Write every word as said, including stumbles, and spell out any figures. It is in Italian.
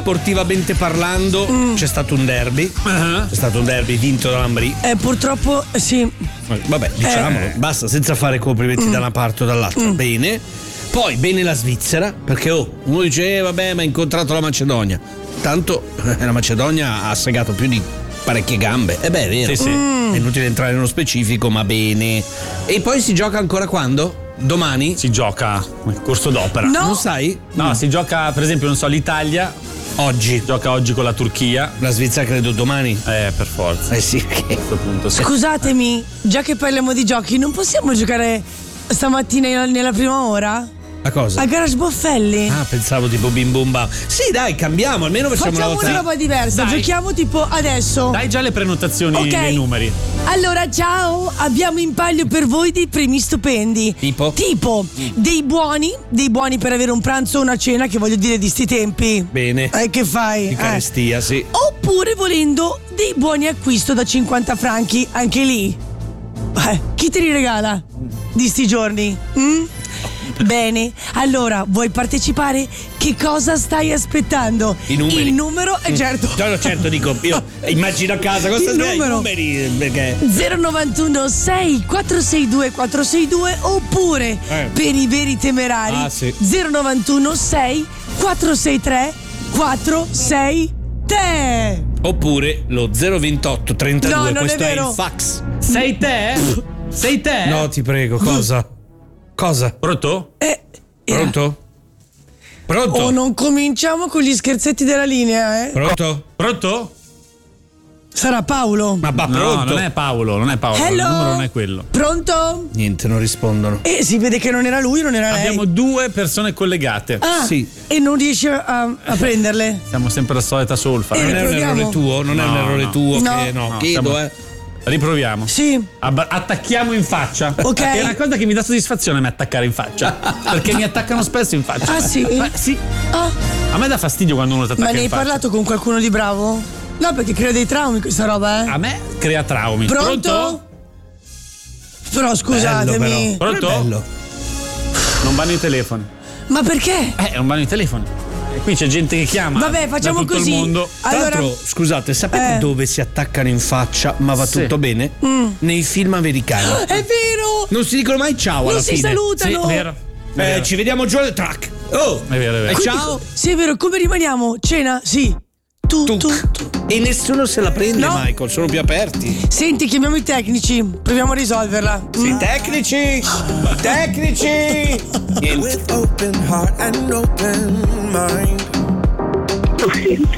sportivamente parlando, mm. c'è stato un derby. Uh-huh. C'è stato un derby vinto da Lambrì. Eh, purtroppo sì. Vabbè, diciamolo, eh. basta, senza fare complimenti mm. da una parte o dall'altra. Mm. Bene. Poi bene la Svizzera, perché oh, uno dice, eh, vabbè, ma ha incontrato la Macedonia. Tanto eh, la Macedonia ha segato più di parecchie gambe. E eh beh, è vero. Sì, sì. Mm. È inutile entrare nello specifico, ma bene. E poi si gioca ancora quando? Domani? Si gioca nel corso d'opera. No. Non sai? No, si gioca, per esempio, non so, l'Italia oggi gioca oggi con la Turchia. La Svizzera credo domani. Eh, per forza. Eh sì, a questo punto sì. Scusatemi, già che parliamo di giochi, non possiamo giocare stamattina nella prima ora? A cosa? A Garage Boffelli. Ah, pensavo tipo bim bum bam. Sì, dai, cambiamo, almeno facciamo, facciamo una, una roba diversa. Dai. Giochiamo tipo adesso. Dai già le prenotazioni Ok. nei numeri. Allora, ciao, abbiamo in palio per voi dei premi stupendi. Tipo? Tipo dei buoni, dei buoni per avere un pranzo o una cena, che voglio dire di sti tempi. Bene. Eh, che fai? Di carestia, eh. sì. Oppure volendo dei buoni acquisto da cinquanta franchi, anche lì. Eh, chi te li regala di sti giorni? Mm? Bene, allora vuoi partecipare? Che cosa stai aspettando? I numeri. Il numero, eh, certo. No, no, certo, dico, io immagino a casa cosa Il stai, i numero. numeri, perché zero novantuno sei quattro sei due quattro sei due oppure Eh. per i veri temerari Ah, sì. zero novantuno sei quattro sei tre quattro sei tre. oppure lo zero ventotto trentadue, No, non è questo è, vero. il fax. Sei te? Sei te? No, ti prego, cosa? Cosa? Pronto? Eh, eh. Pronto? Pronto? Oh, non cominciamo con gli scherzetti della linea, eh? Pronto? Pronto? Sarà Paolo. Ma va, No, pronto? non è Paolo, non è Paolo. Hello? Il numero non è quello. Pronto? Niente, non rispondono. E si vede che non era lui, non era lei. Abbiamo due persone collegate. Ah, Sì. e non riesce a, a prenderle. Siamo sempre la solita solfa. Eh, Non è un riproviamo. errore tuo? Non è un No, errore no. tuo? No. Che no, No, chiedo, siamo- eh. Riproviamo. Sì. Abba- attacchiamo in faccia. Ok. È una cosa che mi dà soddisfazione a me attaccare in faccia. Perché mi attaccano spesso in faccia. Ah, sì? Ma sì. Ah, A me dà fastidio quando uno ti attacca ma ne hai in faccia. parlato con qualcuno di bravo? No, perché crea dei traumi questa roba, eh. A me crea traumi. Pronto? Però scusatemi. Bello, però. Pronto? È bello. Non vanno i telefoni. Ma perché? Eh, non vanno i telefoni. E qui c'è gente che chiama. Vabbè, facciamo da tutto così. il mondo. Tra Allora, l'altro, scusate, sapete Eh. dove si attaccano in faccia ma va Sì. tutto bene? Nei film americani. è vero! Non si dicono mai ciao alla Non si fine. salutano! Sì, vero. È Eh, vero. ci vediamo giù al track. Oh! È vero, è vero. E Quindi, ciao! Sì, è vero, come rimaniamo? Cena? Sì. Tu, Tu. tu. E nessuno se la prende, No. Michael, sono più aperti. Senti, chiamiamo i tecnici. Proviamo a risolverla. Sì, Mm. tecnici! Tecnici! Niente. With open heart and open mind.